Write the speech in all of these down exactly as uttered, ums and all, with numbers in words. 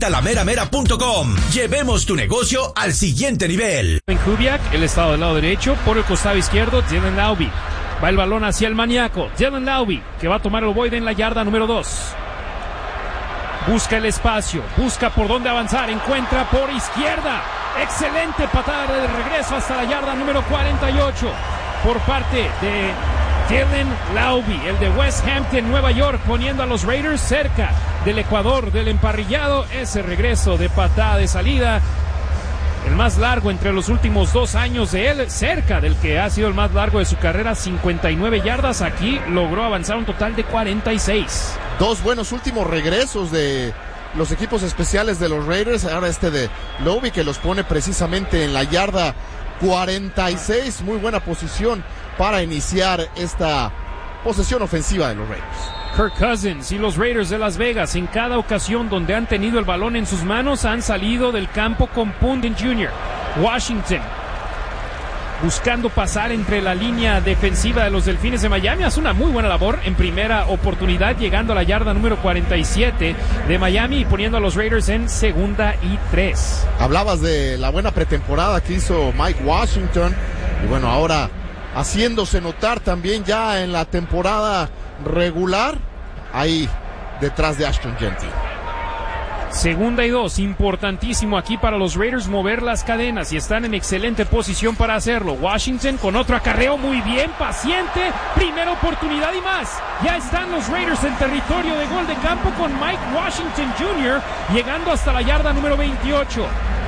talamera punto com. Llevemos tu negocio al siguiente nivel. En Kubiak, el estado del lado derecho, por el costado izquierdo, Dylan Laube. Va el balón hacia el maníaco, Dylan Laube, que va a tomar el ovoide en la yarda número dos. Busca el espacio, busca por dónde avanzar, encuentra por izquierda. Excelente patada de regreso hasta la yarda número cuarenta y ocho por parte de Dylan Laube, el de West Hampton, Nueva York, poniendo a los Raiders cerca del Ecuador, del emparrillado. Ese regreso de patada de salida, el más largo entre los últimos dos años de él, cerca del que ha sido el más largo de su carrera, cincuenta y nueve yardas. Aquí logró avanzar un total de cuarenta y seis. Dos buenos últimos regresos de los equipos especiales de los Raiders. Ahora este de Laube, que los pone precisamente en la yarda cuarenta y seis. Muy buena posición para iniciar esta posesión ofensiva de los Raiders. Kirk Cousins y los Raiders de Las Vegas, en cada ocasión donde han tenido el balón en sus manos, han salido del campo con Punten junior Washington, buscando pasar entre la línea defensiva de los Delfines de Miami, hace una muy buena labor en primera oportunidad, llegando a la yarda número cuarenta y siete de Miami y poniendo a los Raiders en segunda y tres. Hablabas de la buena pretemporada que hizo Mike Washington, y bueno, ahora haciéndose notar también ya en la temporada regular, ahí detrás de Ashton Jeanty. Segunda y dos, importantísimo aquí para los Raiders mover las cadenas y están en excelente posición para hacerlo. Washington con otro acarreo, muy bien, paciente, primera oportunidad y más. Ya están los Raiders en territorio de gol de campo con Mike Washington junior llegando hasta la yarda número veintiocho.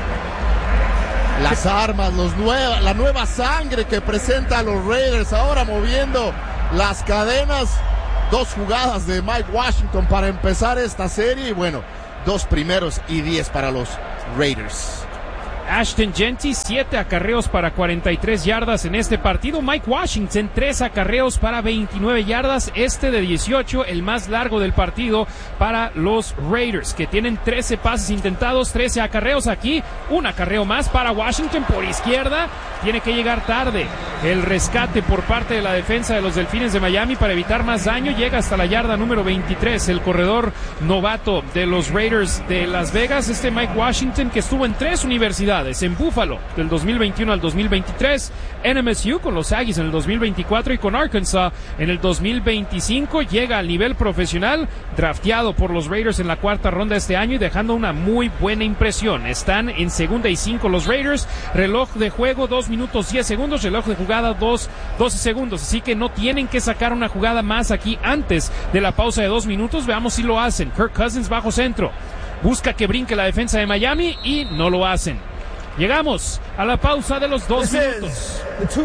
Las armas, los nueva, la nueva sangre que presenta a los Raiders, ahora moviendo las cadenas. Dos jugadas de Mike Washington para empezar esta serie y bueno, dos primeros y diez para los Raiders. Ashton Jeanty, siete acarreos para cuarenta y tres yardas en este partido. Mike Washington, tres acarreos para veintinueve yardas. Este de dieciocho, el más largo del partido para los Raiders, que tienen trece pases intentados, trece acarreos aquí. Un acarreo más para Washington por izquierda. Tiene que llegar tarde el rescate por parte de la defensa de los Delfines de Miami para evitar más daño. Llega hasta la yarda número veintitrés, el corredor novato de los Raiders de Las Vegas, este Mike Washington, que estuvo en tres universidades, en Buffalo del dos mil veintiuno al dos mil veintitrés, en M S U con los Aggies en el dos mil veinticuatro y con Arkansas en el dos mil veinticinco. Llega al nivel profesional, drafteado por los Raiders en la cuarta ronda este año y dejando una muy buena impresión. Están en segunda y cinco los Raiders, reloj de juego dos minutos diez segundos, reloj de jugada dos, doce segundos, así que no tienen que sacar una jugada más aquí antes de la pausa de dos minutos. Veamos si lo hacen. Kirk Cousins bajo centro, busca que brinque la defensa de Miami y no lo hacen. Llegamos a la pausa de los dos minutos.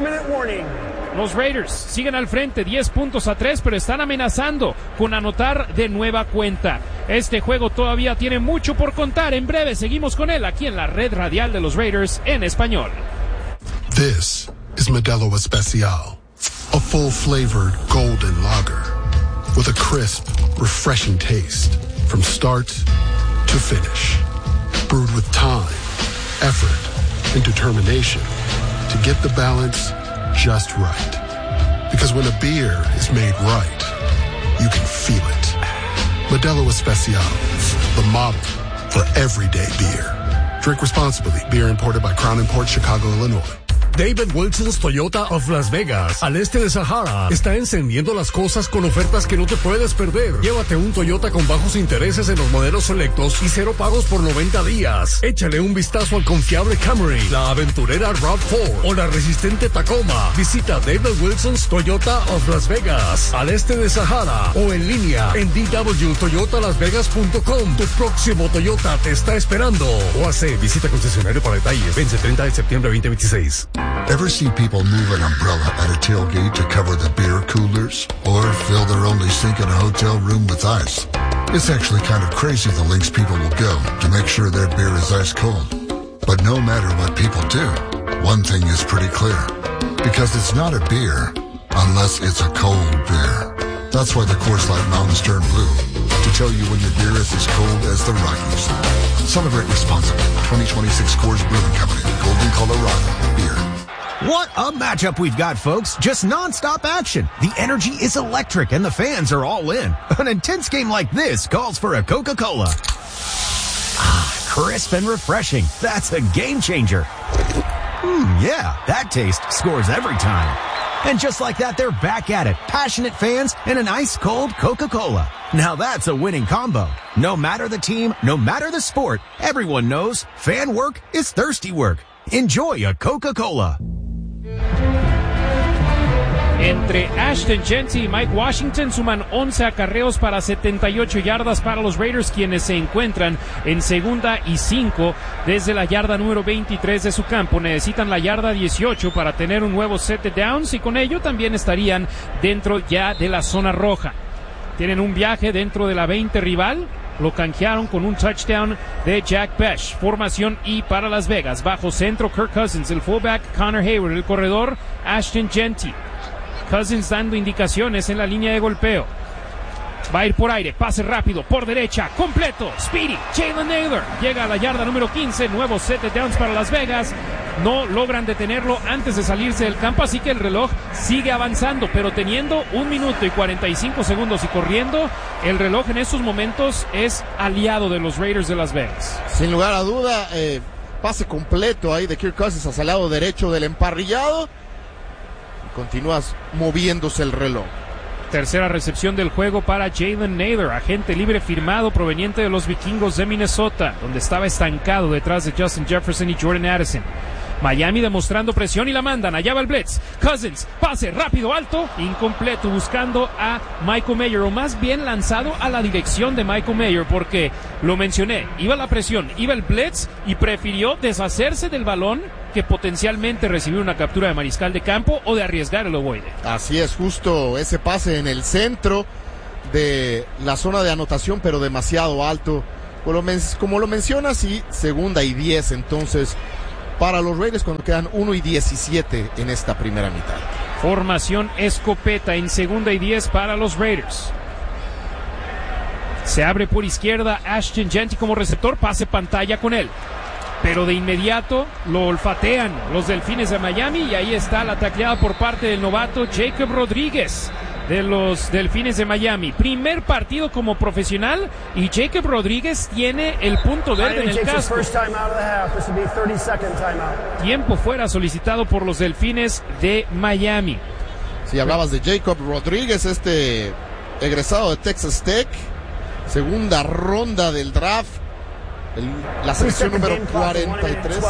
Los Raiders siguen al frente, diez puntos a tres, pero están amenazando con anotar de nueva cuenta. Este juego todavía tiene mucho por contar. En breve seguimos con él aquí en la red radial de los Raiders en español. This is Modelo Especial, a full-flavored golden lager with a crisp, refreshing taste from start to finish. Brewed with time, effort, and determination to get the balance just right. Because when a beer is made right, you can feel it. Modelo Especial, the model for everyday beer. Drink responsibly. Beer imported by Crown Imports, Chicago, Illinois. David Wilson's Toyota of Las Vegas, al este de Sahara, está encendiendo las cosas con ofertas que no te puedes perder. Llévate un Toyota con bajos intereses en los modelos selectos y cero pagos por noventa días. Échale un vistazo al confiable Camry, la aventurera RAV cuatro o la resistente Tacoma. Visita David Wilson's Toyota of Las Vegas, al este de Sahara, o en línea en d w toyota las vegas punto com. Tu próximo Toyota te está esperando. O hace visita concesionario para detalles. Vence treinta de septiembre veinte veintiséis. Ever see people move an umbrella at a tailgate to cover the beer coolers? Or fill their only sink in a hotel room with ice? It's actually kind of crazy the lengths people will go to make sure their beer is ice cold. But no matter what people do, one thing is pretty clear. Because it's not a beer unless it's a cold beer. That's why the Coors Light Mountains turn blue. To tell you when your beer is as cold as the Rockies. Celebrate responsibly. twenty twenty-six Coors Brewing Company. Golden, Colorado. Beer. What a matchup we've got, folks. Just non-stop action. The energy is electric and the fans are all in. An intense game like this calls for a Coca-Cola. crisp and refreshing. That's a game changer. Mmm, yeah, that taste scores every time. And just like that, they're back at it. Passionate fans and an ice-cold Coca-Cola. Now that's a winning combo. No matter the team, no matter the sport, everyone knows fan work is thirsty work. Enjoy a Coca-Cola. Entre Ashton Jeanty y Mike Washington suman once acarreos para setenta y ocho yardas para los Raiders, quienes se encuentran en segunda y cinco desde la yarda número veintitrés de su campo. Necesitan la yarda dieciocho para tener un nuevo set de downs y con ello también estarían dentro ya de la zona roja. Tienen un viaje dentro de la veinte rival. Lo canjearon con un touchdown de Jack Bech. Formación I para Las Vegas. Bajo centro Kirk Cousins, el fullback Connor Hayward, el corredor Ashton Jeanty. Cousins dando indicaciones en la línea de golpeo. Va a ir por aire, pase rápido, por derecha, completo, Speedy, Jalen Naylor. Llega a la yarda número quince, nuevo set de downs para Las Vegas. No logran detenerlo antes de salirse del campo, así que el reloj sigue avanzando, pero teniendo un minuto y cuarenta y cinco segundos y corriendo, el reloj en estos momentos es aliado de los Raiders de Las Vegas. Sin lugar a duda, eh, pase completo ahí de Kirk Cousins hacia el lado derecho del emparrillado. Continúas moviéndose el reloj. Tercera recepción del juego para Jalen Naylor, agente libre firmado proveniente de los Vikingos de Minnesota, donde estaba estancado detrás de Justin Jefferson y Jordan Addison. Miami demostrando presión y la mandan, allá va el blitz. Cousins, pase rápido, alto, incompleto, buscando a Michael Mayer, o más bien lanzado a la dirección de Michael Mayer, porque lo mencioné, iba la presión, iba el blitz y prefirió deshacerse del balón que potencialmente recibir una captura de mariscal de campo o de arriesgar el ovoide. Así es, justo ese pase en el centro de la zona de anotación, pero demasiado alto. Como lo mencionas, y segunda y diez, entonces, para los Raiders cuando quedan uno y diecisiete en esta primera mitad. Formación escopeta en segunda y diez para los Raiders. Se abre por izquierda Ashton Jeanty como receptor, pase pantalla con él. Pero de inmediato lo olfatean los Delfines de Miami y ahí está la tacleada por parte del novato Jacob Rodríguez de los Delfines de Miami. Primer partido como profesional y Jacob Rodríguez tiene el punto verde en el casco. Tiempo fuera solicitado por los Delfines de Miami. Si hablabas de Jacob Rodríguez, este egresado de Texas Tech, segunda ronda del draft, el, la selección número cuarenta y tres.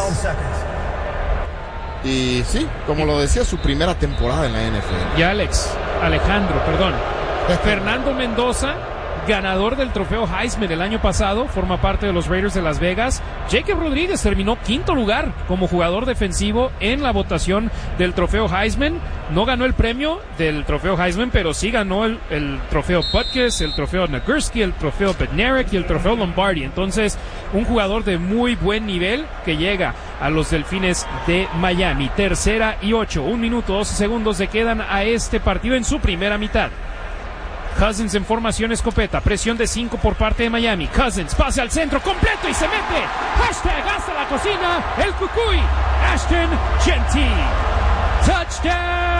Y sí, como lo decía, su primera temporada en la N F L. Y Alex, Alejandro, perdón. Fernando Mendoza, ganador del trofeo Heisman el año pasado, forma parte de los Raiders de Las Vegas. Jacob Rodríguez terminó quinto lugar como jugador defensivo en la votación del trofeo Heisman. No ganó el premio del trofeo Heisman, pero sí ganó el, el trofeo Butkus, el trofeo Nagurski, el trofeo Bednarik y el trofeo Lombardi. Entonces, un jugador de muy buen nivel que llega a los Delfines de Miami. Tercera y ocho, un minuto, doce segundos le quedan a este partido en su primera mitad. Cousins en formación escopeta, presión de cinco por parte de Miami. Cousins, pase al centro, completo y se mete. Hashtag hasta la cocina, el cucuy. Ashton Jeanty. Touchdown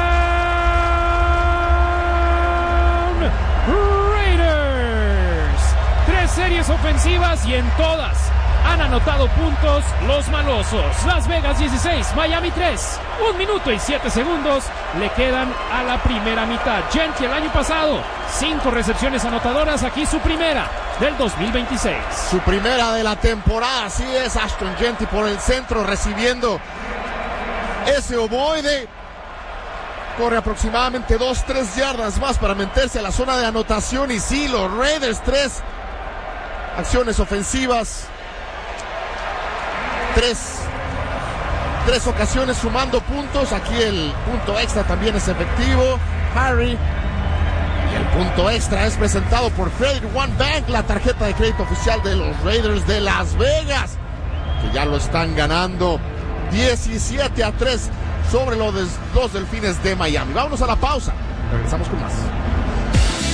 Raiders. Tres series ofensivas y en todas han anotado puntos los malosos. Las Vegas dieciséis, Miami tres. Un minuto y siete segundos le quedan a la primera mitad. Jeanty el año pasado, cinco recepciones anotadoras, aquí su primera del dos mil veintiséis. Su primera de la temporada, así es, Ashton Jeanty por el centro recibiendo ese ovoide. Corre aproximadamente dos, tres yardas más para meterse a la zona de anotación y sí, los Raiders tres acciones ofensivas. Tres, tres ocasiones sumando puntos. Aquí el punto extra también es efectivo. Harry. Y el punto extra es presentado por Frederick One Bank, la tarjeta de crédito oficial de los Raiders de Las Vegas, que ya lo están ganando diecisiete a tres sobre los, los Delfines de Miami. Vámonos a la pausa. Regresamos con más.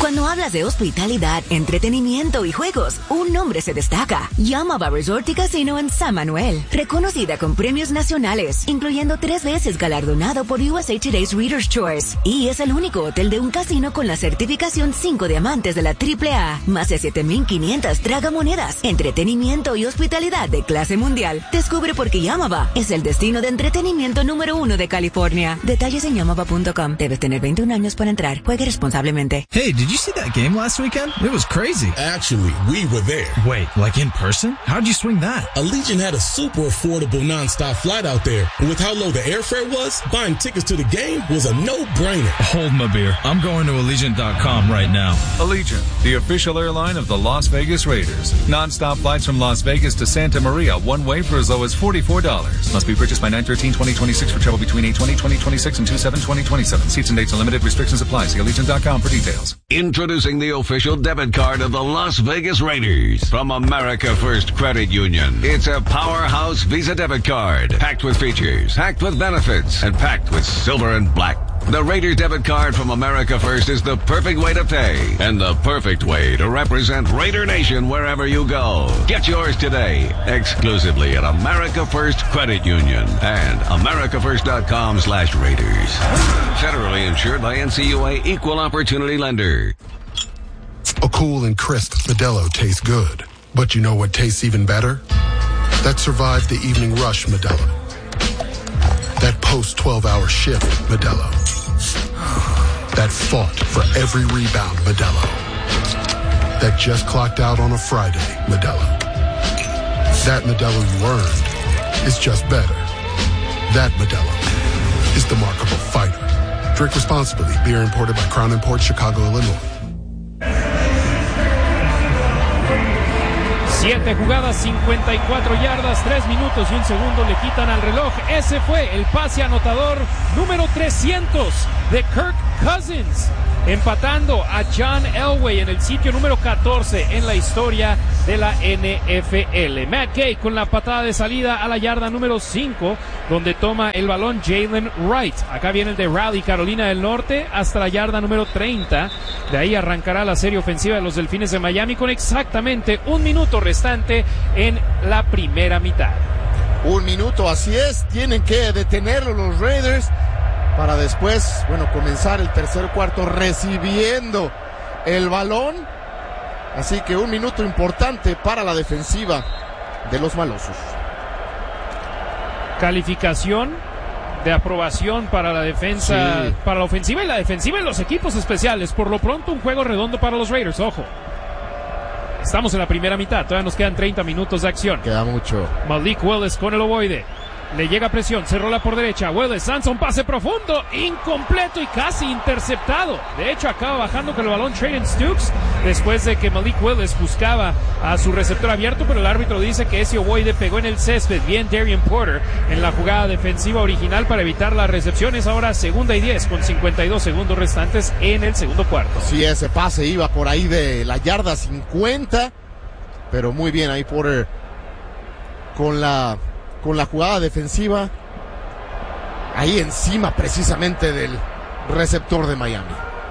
Cuando hablas de hospitalidad, entretenimiento y juegos, un nombre se destaca. Yamava Resort y Casino en San Manuel. Reconocida con premios nacionales, incluyendo tres veces galardonado por U S A Today's Reader's Choice. Y es el único hotel de un casino con la certificación cinco diamantes de la triple A. Más de siete mil quinientas tragamonedas, entretenimiento y hospitalidad de clase mundial. Descubre por qué Yamava es el destino de entretenimiento número uno de California. Detalles en yamava punto com. Debes tener veintiún años para entrar. Juegue responsablemente. Hey, did you see that game last weekend? It was crazy. Actually, we were there. Wait, like in person? How'd you swing that? Allegiant had a super affordable nonstop flight out there. And with how low the airfare was, buying tickets to the game was a no-brainer. Hold my beer. I'm going to Allegiant dot com right now. Allegiant, the official airline of the Las Vegas Raiders. Nonstop flights from Las Vegas to Santa Maria, one way for as low as forty-four dollars. Must be purchased by nine thirteen twenty twenty-six for travel between eight twenty twenty twenty-six and two seven twenty twenty-seven. Seats and dates are limited. Restrictions apply. See Allegiant dot com for details. Introducing the official debit card of the Las Vegas Raiders from America First Credit Union. It's a powerhouse Visa debit card, packed with features, packed with benefits, and packed with silver and black. The Raiders debit card from America First is the perfect way to pay and the perfect way to represent Raider Nation wherever you go. Get yours today, exclusively at America First Credit Union and america first dot com slash Raiders. Federally insured by N C U A Equal Opportunity Lender. A cool and crisp Modelo tastes good. But you know what tastes even better? That survived the evening rush Modelo. That post twelve hour shift Modelo. That fought for every rebound Modelo. That just clocked out on a Friday Modelo. That Modelo you earned is just better. That Modelo is the markable fighter. Drink responsibly. Beer imported by Crown Imports, Chicago, Illinois. Siete jugadas, cincuenta y cuatro yardas, tres minutos y un segundo le quitan al reloj. Ese fue el pase anotador número trescientos de Kirk Cousins, empatando a John Elway en el sitio número catorce en la historia de la N F L. Matt Gay con la patada de salida a la yarda número cinco, donde toma el balón Jalen Wright. Acá viene el de Raleigh, Carolina del Norte, hasta la yarda número treinta. De ahí arrancará la serie ofensiva de los Delfines de Miami con exactamente un minuto restante en la primera mitad. Un minuto, así es. Tienen que detenerlo los Raiders para después, bueno, comenzar el tercer cuarto recibiendo el balón. Así que un minuto importante para la defensiva de los malosos. Calificación de aprobación para la defensa, sí, para la ofensiva y la defensiva y los equipos especiales. Por lo pronto, un juego redondo para los Raiders, ojo. Estamos en la primera mitad, todavía nos quedan treinta minutos de acción. Queda mucho. Malik Willis con el ovoide. Le llega presión, se rola por derecha. Willis lanza un pase profundo, incompleto y casi interceptado. De hecho, acaba bajando con el balón Trayden Stukes después de que Malik Willis buscaba a su receptor abierto, pero el árbitro dice que ese ovoide pegó en el césped. Bien Darian Porter en la jugada defensiva original para evitar las recepciones. Ahora segunda y diez con cincuenta y dos segundos restantes en el segundo cuarto. Sí, ese pase iba por ahí de la yarda cincuenta, pero muy bien ahí Porter con la... con la jugada defensiva ahí encima precisamente del receptor de Miami.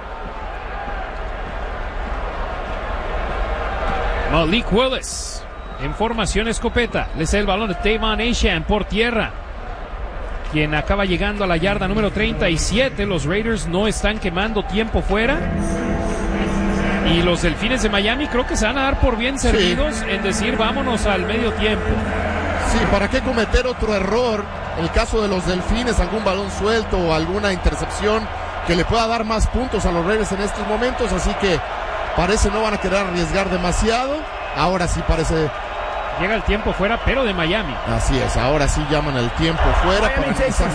Malik Willis en formación escopeta, le cede el balón de Tavon Achane por tierra, quien acaba llegando a la yarda número treinta y siete. Los Raiders no están quemando tiempo fuera y los Delfines de Miami creo que se van a dar por bien servidos, sí, en decir vámonos al medio tiempo. Sí, ¿para qué cometer otro error? En el caso de los Delfines, algún balón suelto o alguna intercepción que le pueda dar más puntos a los Raiders en estos momentos, así que parece no van a querer arriesgar demasiado. Ahora sí parece... Llega el tiempo fuera, pero de Miami. Así es, ahora sí llaman el tiempo fuera para empezar.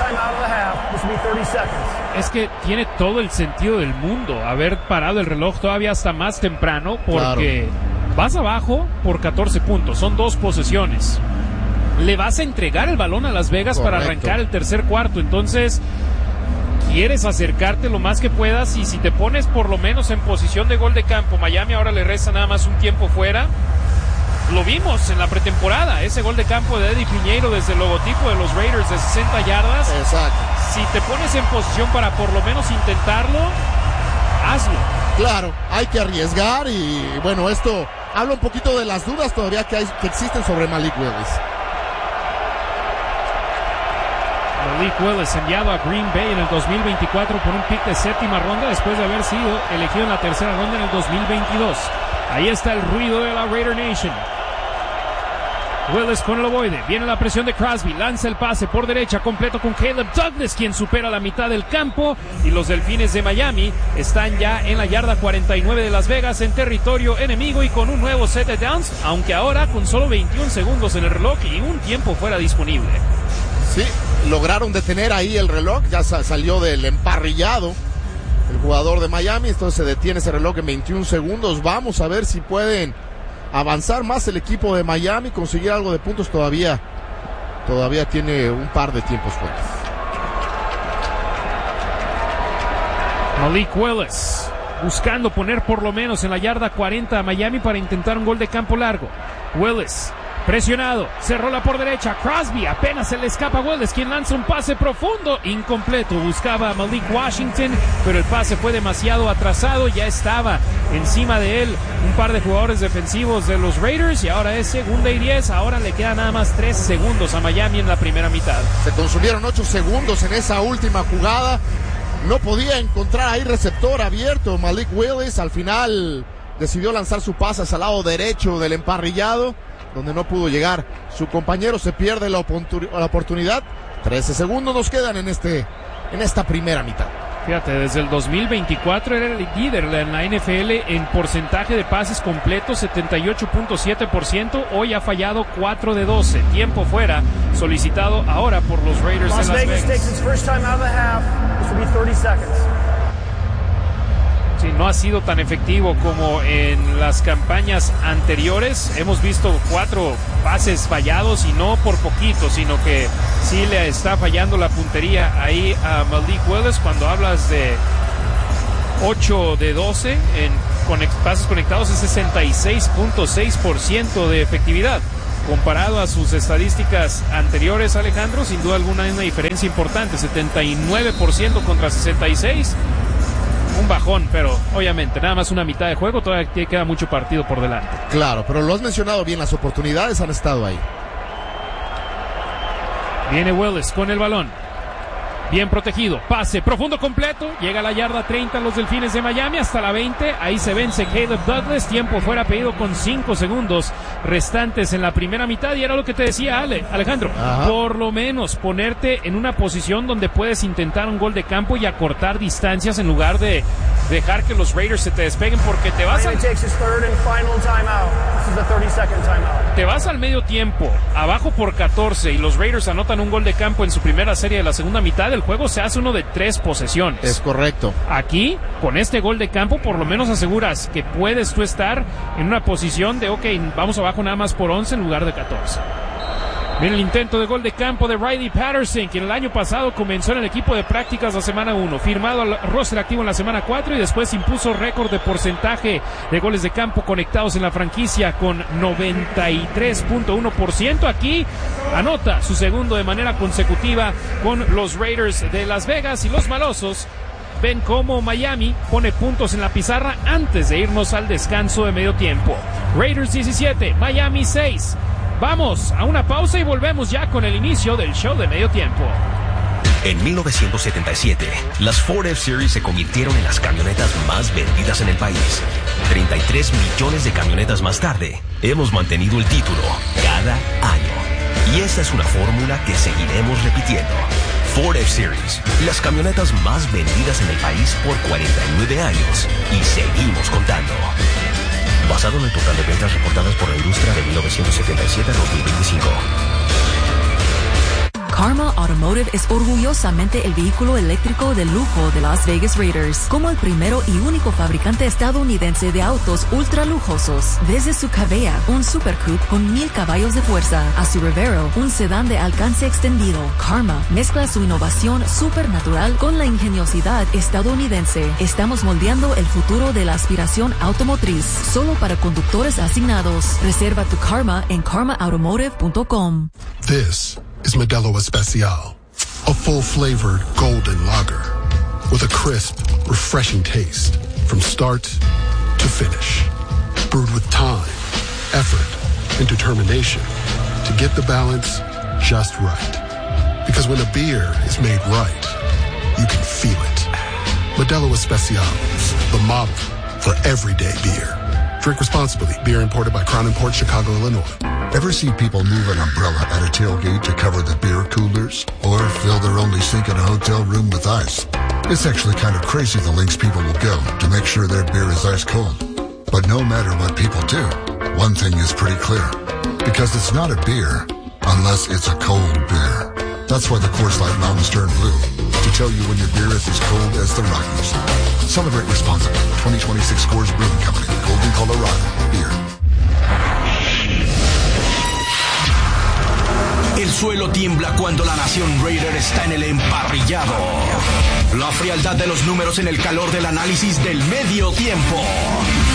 Es que tiene todo el sentido del mundo haber parado el reloj todavía hasta más temprano, porque claro, vas abajo por catorce puntos, son dos posesiones. Le vas a entregar el balón a Las Vegas, correcto, para arrancar el tercer cuarto, entonces quieres acercarte lo más que puedas y si te pones por lo menos en posición de gol de campo, Miami ahora le resta nada más un tiempo fuera. Lo vimos en la pretemporada, ese gol de campo de Eddie Piñeiro desde el logotipo de los Raiders de sesenta yardas. Exacto. Si te pones en posición para por lo menos intentarlo, hazlo. Claro, hay que arriesgar y bueno, esto habla un poquito de las dudas todavía que, hay, que existen sobre Malik Willis. Malik Willis enviado a Green Bay en el dos mil veinticuatro por un pick de séptima ronda después de haber sido elegido en la tercera ronda en el dos mil veintidós. Ahí está el ruido de la Raider Nation. Willis con el ovoide, viene la presión de Crosby, lanza el pase por derecha completo con Caleb Douglas, quien supera la mitad del campo, y los Delfines de Miami están ya en la yarda cuarenta y nueve de Las Vegas en territorio enemigo y con un nuevo set de downs, aunque ahora con solo veintiún segundos en el reloj y un tiempo fuera disponible. Sí, lograron detener ahí el reloj, ya sa- salió del emparrillado el jugador de Miami, entonces se detiene ese reloj en veintiún segundos. Vamos a ver si pueden avanzar más el equipo de Miami, conseguir algo de puntos. Todavía todavía tiene un par de tiempos fuera. Malik Willis buscando poner por lo menos en la yarda cuarenta a Miami para intentar un gol de campo largo. Willis presionado, se rola por derecha, Crosby, apenas se le escapa a Willis, quien lanza un pase profundo, incompleto, buscaba a Malik Washington, pero el pase fue demasiado atrasado, ya estaba encima de él un par de jugadores defensivos de los Raiders, y ahora es segunda y diez, ahora le quedan nada más tres segundos a Miami en la primera mitad. Se consumieron ocho segundos en esa última jugada, no podía encontrar ahí receptor abierto Malik Willis, al final decidió lanzar su pase hacia el lado derecho del emparrillado, donde no pudo llegar su compañero, se pierde la, oportun- la oportunidad. trece segundos nos quedan en este en esta primera mitad. Fíjate, desde el dos mil veinticuatro era el líder en la N F L en porcentaje de pases completos, setenta y ocho punto siete por ciento. Hoy ha fallado cuatro de doce. Tiempo fuera, solicitado ahora por los Raiders Las de Las Vegas Vegas. takes its first time out of the half. This will be thirty seconds. Sí, no ha sido tan efectivo como en las campañas anteriores. Hemos visto cuatro pases fallados y no por poquito, sino que sí le está fallando la puntería ahí a Malik Willis. Cuando hablas de ocho de doce en conect- pases conectados, es sesenta y seis punto seis por ciento de efectividad. Comparado a sus estadísticas anteriores, Alejandro, sin duda alguna hay una diferencia importante, setenta y nueve por ciento contra sesenta y seis por ciento. Un bajón, pero obviamente nada más una mitad de juego, todavía queda mucho partido por delante. Claro, pero lo has mencionado bien, las oportunidades han estado ahí. Viene Willis con el balón. Bien protegido, pase profundo completo, llega a la yarda treinta los Delfines de Miami, hasta la veinte, ahí se vence Caleb Douglas, tiempo fuera pedido con cinco segundos restantes en la primera mitad, y era lo que te decía Ale, Alejandro, Ajá. por lo menos ponerte en una posición donde puedes intentar un gol de campo y acortar distancias en lugar de dejar que los Raiders se te despeguen, porque te vas al, Miami takes its third and final timeout. This is the thirty second timeout. te vas al medio tiempo, abajo por catorce, y los Raiders anotan un gol de campo en su primera serie de la segunda mitad. El juego se hace uno de tres posesiones. Es correcto. Aquí, con este gol de campo, por lo menos aseguras que puedes tú estar en una posición de, ok, vamos abajo nada más por once en lugar de catorce. Viene el intento de gol de campo de Riley Patterson, quien el año pasado comenzó en el equipo de prácticas la semana uno, firmado al roster activo en la semana cuatro, y después impuso récord de porcentaje de goles de campo conectados en la franquicia con noventa y tres punto uno por ciento. Aquí anota su segundo de manera consecutiva con los Raiders de Las Vegas, y los malosos ven cómo Miami pone puntos en la pizarra antes de irnos al descanso de medio tiempo. Raiders diecisiete, Miami seis. Vamos a una pausa y volvemos ya con el inicio del show de medio tiempo. En mil novecientos setenta y siete, las Ford F-Series se convirtieron en las camionetas más vendidas en el país. treinta y tres millones de camionetas más tarde, hemos mantenido el título cada año. Y esa es una fórmula que seguiremos repitiendo. Ford F-Series, las camionetas más vendidas en el país por cuarenta y nueve años. Y seguimos contando. Basado en el total de ventas reportadas por la industria de mil novecientos setenta y siete a dos mil veinticinco. Karma Automotive es orgullosamente el vehículo eléctrico de lujo de Las Vegas Raiders, como el primero y único fabricante estadounidense de autos ultra lujosos. Desde su Cavea, un Super Coupe con mil caballos de fuerza, a su Revero, un sedán de alcance extendido, Karma mezcla su innovación supernatural con la ingeniosidad estadounidense. Estamos moldeando el futuro de la aspiración automotriz, solo para conductores asignados. Reserva tu Karma en karma automotive punto com. This is Modelo Especial, a full-flavored golden lager with a crisp, refreshing taste. from start to finish. Brewed with time, effort, and determination to get the balance just right. Because when a beer is made right, you can feel it. Modelo Especial, the model for everyday beer. Drink responsibly. Beer imported by Crown Imports, Chicago, Illinois. Ever see people move an umbrella at a tailgate to cover the beer coolers? Or fill their only sink in a hotel room with ice? It's actually kind of crazy the lengths people will go to make sure their beer is ice cold. But no matter what people do, one thing is pretty clear. Because it's not a beer unless it's a cold beer. That's why the Coors Light Mountains turn blue. To tell you when your beer is as cold as the Rockies. Celebrate responsibly. twenty twenty-six Coors Brewing Company. Golden, Colorado. Beer. El suelo tiembla cuando la nación Raider está en el emparrillado. La frialdad de los números en el calor del análisis del medio tiempo.